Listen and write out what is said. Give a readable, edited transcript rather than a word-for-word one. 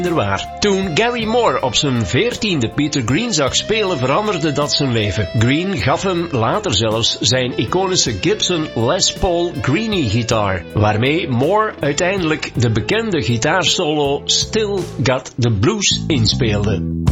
waar. Toen Gary Moore op zijn 14e Peter Green zag spelen, veranderde dat zijn leven. Green gaf hem later zelfs zijn iconische Gibson Les Paul Greenie gitaar, waarmee Moore uiteindelijk de bekende gitaarsolo Still Got the Blues inspeelde.